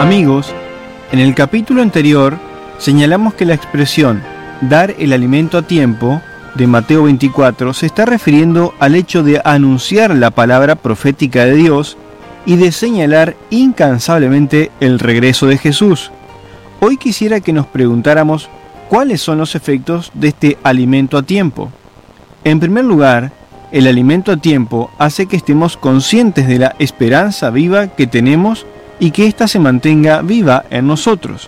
Amigos, en el capítulo anterior señalamos que la expresión dar el alimento a tiempo de Mateo 24 se está refiriendo al hecho de anunciar la palabra profética de Dios y de señalar incansablemente el regreso de Jesús. Hoy quisiera que nos preguntáramos cuáles son los efectos de este alimento a tiempo. En primer lugar, el alimento a tiempo hace que estemos conscientes de la esperanza viva que tenemos y que ésta se mantenga viva en nosotros.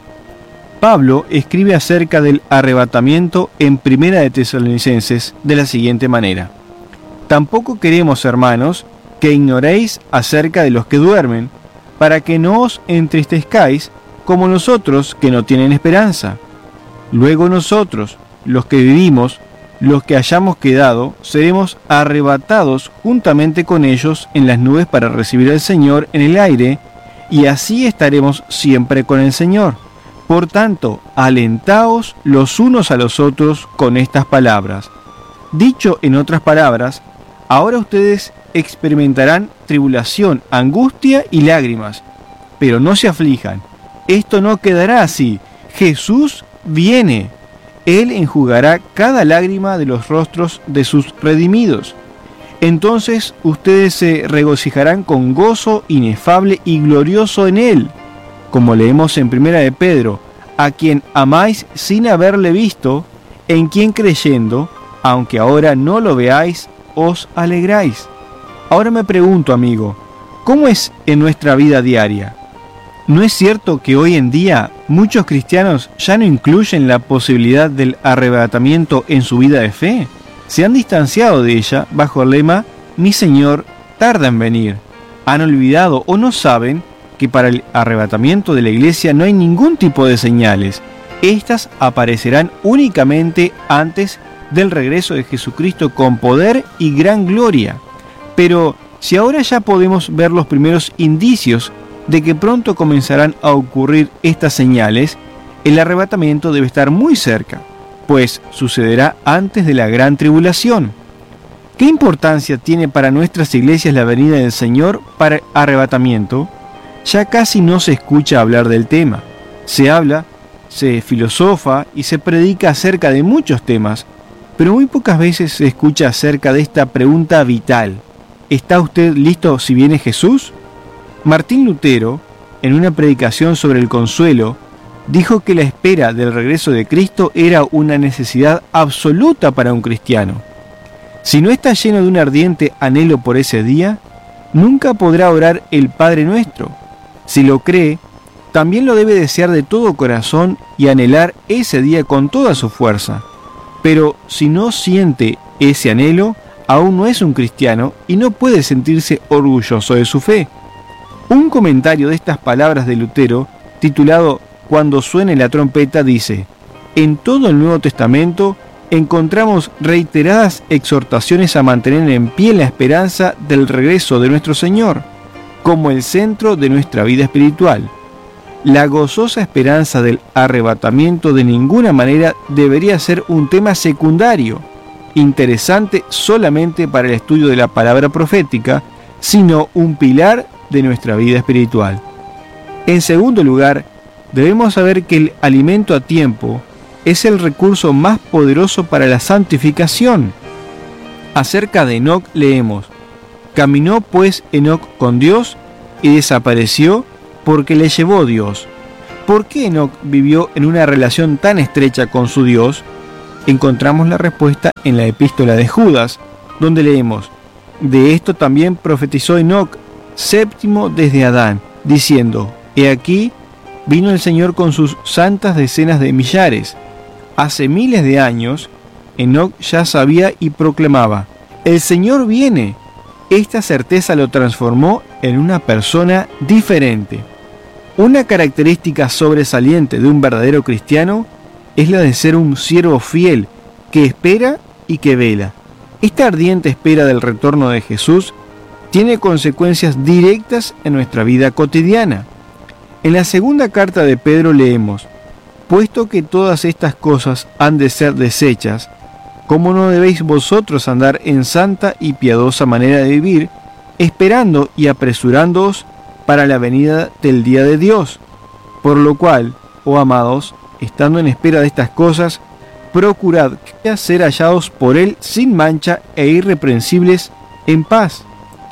Pablo escribe acerca del arrebatamiento en Primera de Tesalonicenses de la siguiente manera: Tampoco queremos, hermanos, que ignoréis acerca de los que duermen, para que no os entristezcáis como nosotros que no tienen esperanza. Luego nosotros, los que vivimos, los que hayamos quedado, seremos arrebatados juntamente con ellos en las nubes para recibir al Señor en el aire, y así estaremos siempre con el Señor. Por tanto, alentaos los unos a los otros con estas palabras. Dicho en otras palabras, ahora ustedes experimentarán tribulación, angustia y lágrimas, pero no se aflijan. Esto no quedará así. Jesús viene. Él enjugará cada lágrima de los rostros de sus redimidos. Entonces ustedes se regocijarán con gozo inefable y glorioso en Él, como leemos en Primera de Pedro, a quien amáis sin haberle visto, en quien creyendo, aunque ahora no lo veáis, os alegráis. Ahora me pregunto, amigo, ¿cómo es en nuestra vida diaria? ¿No es cierto que hoy en día muchos cristianos ya no incluyen la posibilidad del arrebatamiento en su vida de fe? Se han distanciado de ella bajo el lema «Mi Señor tarda en venir». Han olvidado o no saben que para el arrebatamiento de la iglesia no hay ningún tipo de señales. Estas aparecerán únicamente antes del regreso de Jesucristo con poder y gran gloria. Pero si ahora ya podemos ver los primeros indicios de que pronto comenzarán a ocurrir estas señales, el arrebatamiento debe estar muy cerca, pues sucederá antes de la gran tribulación. ¿Qué importancia tiene para nuestras iglesias la venida del Señor para el arrebatamiento? Ya casi no se escucha hablar del tema. Se habla, se filosofa y se predica acerca de muchos temas, pero muy pocas veces se escucha acerca de esta pregunta vital: ¿está usted listo si viene Jesús? Martín Lutero, en una predicación sobre el consuelo, dijo que la espera del regreso de Cristo era una necesidad absoluta para un cristiano. Si no está lleno de un ardiente anhelo por ese día, nunca podrá orar el Padre Nuestro. Si lo cree, también lo debe desear de todo corazón y anhelar ese día con toda su fuerza. Pero si no siente ese anhelo, aún no es un cristiano y no puede sentirse orgulloso de su fe. Un comentario de estas palabras de Lutero, titulado «Cuando suene la trompeta», dice: en todo el Nuevo Testamento encontramos reiteradas exhortaciones a mantener en pie la esperanza del regreso de nuestro Señor, como el centro de nuestra vida espiritual. La gozosa esperanza del arrebatamiento de ninguna manera debería ser un tema secundario, interesante solamente para el estudio de la palabra profética, sino un pilar de nuestra vida espiritual. En segundo lugar, debemos saber que el alimento a tiempo es el recurso más poderoso para la santificación. Acerca de Enoc leemos: caminó pues Enoc con Dios y desapareció porque le llevó Dios. ¿Por qué Enoc vivió en una relación tan estrecha con su Dios? Encontramos la respuesta en la epístola de Judas, donde leemos: de esto también profetizó Enoc, séptimo desde Adán, diciendo: he aquí, vino el Señor con sus santas decenas de millares. Hace miles de años, Enoc ya sabía y proclamaba: el Señor viene. Esta certeza lo transformó en una persona diferente. Una característica sobresaliente de un verdadero cristiano es la de ser un siervo fiel, que espera y que vela. Esta ardiente espera del retorno de Jesús tiene consecuencias directas en nuestra vida cotidiana. En la segunda carta de Pedro leemos: puesto que todas estas cosas han de ser deshechas, ¿cómo no debéis vosotros andar en santa y piadosa manera de vivir, esperando y apresurándoos para la venida del día de Dios, Por lo cual, oh amados, estando en espera de estas cosas, procurad ser hallados por Él sin mancha e irreprensibles en paz.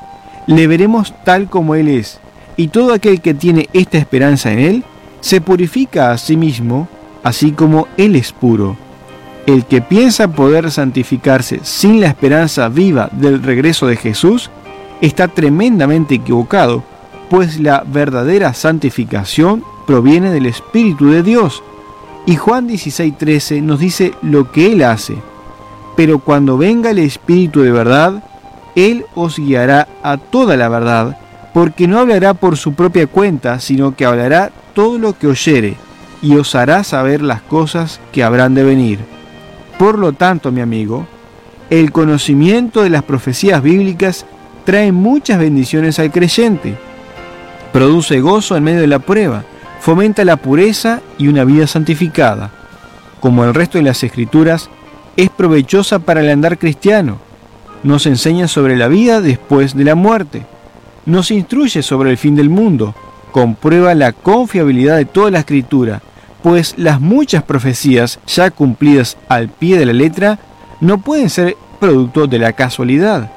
Le veremos tal como Él es, y todo aquel que tiene esta esperanza en Él, se purifica a sí mismo, así como Él es puro. El que piensa poder santificarse sin la esperanza viva del regreso de Jesús, está tremendamente equivocado, pues la verdadera santificación proviene del Espíritu de Dios. Y Juan 16:13 nos dice lo que Él hace. Pero cuando venga el Espíritu de verdad, Él os guiará a toda la verdad, porque no hablará por su propia cuenta, sino que hablará todo lo que oyere, y os hará saber las cosas que habrán de venir. Por lo tanto, mi amigo, el conocimiento de las profecías bíblicas trae muchas bendiciones al creyente. Produce gozo en medio de la prueba, fomenta la pureza y una vida santificada. Como el resto de las Escrituras, es provechosa para el andar cristiano. Nos enseña sobre la vida después de la muerte. Nos instruye sobre el fin del mundo. Comprueba la confiabilidad de toda la Escritura, pues las muchas profecías ya cumplidas al pie de la letra no pueden ser producto de la casualidad.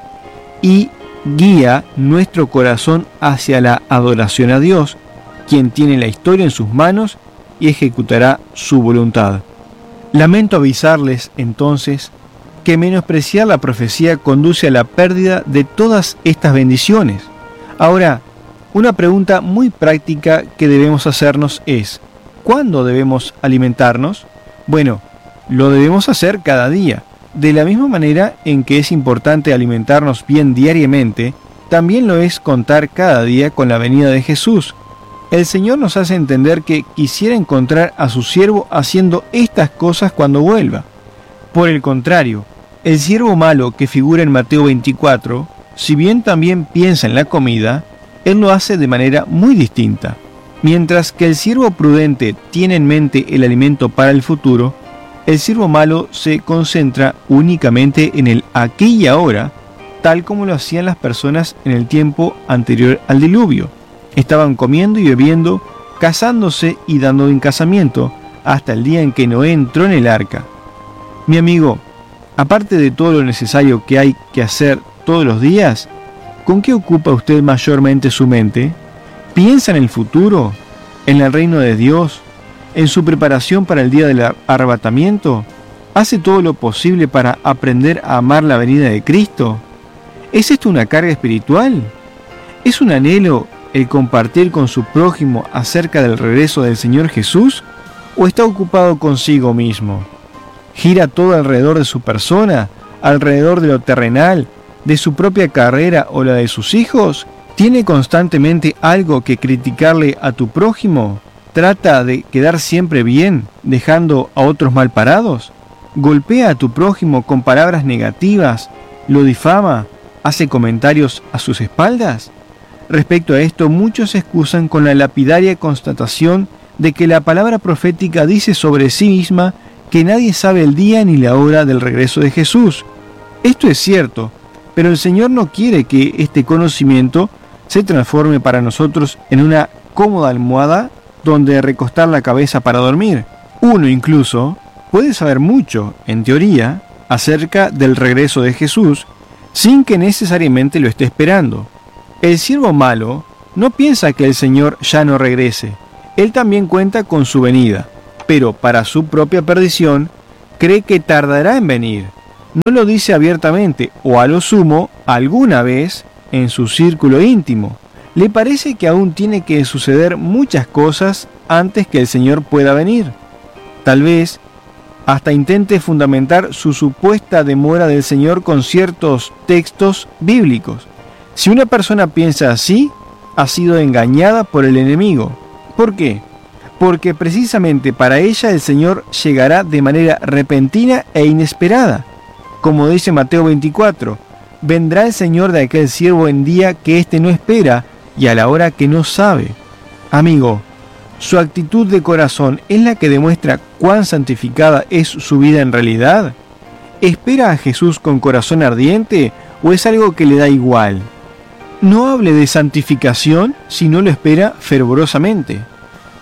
Y guía nuestro corazón hacia la adoración a Dios, quien tiene la historia en sus manos y ejecutará su voluntad. Lamento avisarles, entonces, que menospreciar la profecía conduce a la pérdida de todas estas bendiciones. Ahora, una pregunta muy práctica que debemos hacernos es: ¿cuándo debemos alimentarnos? Bueno, lo debemos hacer cada día. De la misma manera en que es importante alimentarnos bien diariamente, también lo es contar cada día con la venida de Jesús. El Señor nos hace entender que quisiera encontrar a su siervo haciendo estas cosas cuando vuelva. Por el contrario, el siervo malo que figura en Mateo 24, si bien también piensa en la comida, él lo hace de manera muy distinta. Mientras que el siervo prudente tiene en mente el alimento para el futuro, el siervo malo se concentra únicamente en el aquí y ahora, tal como lo hacían las personas en el tiempo anterior al diluvio. Estaban comiendo y bebiendo, casándose y dando en casamiento, hasta el día en que Noé entró en el arca. Mi amigo, aparte de todo lo necesario que hay que hacer todos los días, ¿con qué ocupa usted mayormente su mente? ¿Piensa en el futuro? ¿En el reino de Dios? ¿En su preparación para el día del arrebatamiento? ¿Hace todo lo posible para aprender a amar la venida de Cristo? ¿Es esto una carga espiritual? ¿Es un anhelo el compartir con su prójimo acerca del regreso del Señor Jesús? ¿O está ocupado consigo mismo? ¿Gira todo alrededor de su persona, alrededor de lo terrenal, de su propia carrera o la de sus hijos? ¿Tiene constantemente algo que criticarle a tu prójimo? ¿Trata de quedar siempre bien, dejando a otros mal parados? ¿Golpea a tu prójimo con palabras negativas? ¿Lo difama? ¿Hace comentarios a sus espaldas? Respecto a esto, muchos se excusan con la lapidaria constatación de que la palabra profética dice sobre sí misma que nadie sabe el día ni la hora del regreso de Jesús. Esto es cierto, pero el Señor no quiere que este conocimiento se transforme para nosotros en una cómoda almohada donde recostar la cabeza para dormir. Uno incluso puede saber mucho, en teoría, acerca del regreso de Jesús, sin que necesariamente lo esté esperando. El siervo malo no piensa que el Señor ya no regrese. Él también cuenta con su venida, pero para su propia perdición, cree que tardará en venir. No lo dice abiertamente, o a lo sumo, alguna vez, en su círculo íntimo. Le parece que aún tiene que suceder muchas cosas antes que el Señor pueda venir. Tal vez hasta intente fundamentar su supuesta demora del Señor con ciertos textos bíblicos. Si una persona piensa así, ha sido engañada por el enemigo. ¿Por qué? Porque precisamente para ella el Señor llegará de manera repentina e inesperada. Como dice Mateo 24, vendrá el Señor de aquel siervo en día que éste no espera y a la hora que no sabe. Amigo, ¿su actitud de corazón es la que demuestra cuán santificada es su vida en realidad? ¿Espera a Jesús con corazón ardiente o es algo que le da igual? No hable de santificación si no lo espera fervorosamente.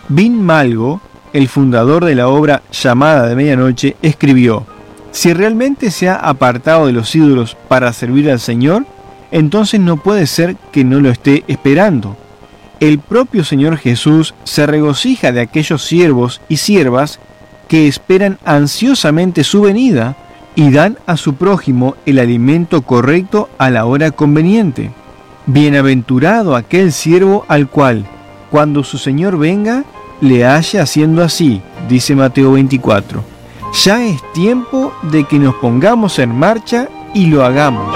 Vin Malgo, el fundador de la obra Llamada de Medianoche, escribió: si realmente se ha apartado de los ídolos para servir al Señor, entonces no puede ser que no lo esté esperando. El propio Señor Jesús se regocija de aquellos siervos y siervas que esperan ansiosamente su venida y dan a su prójimo el alimento correcto a la hora conveniente. Bienaventurado aquel siervo al cual, cuando su Señor venga, le halle haciendo así, dice Mateo 24. Ya es tiempo de que nos pongamos en marcha y lo hagamos.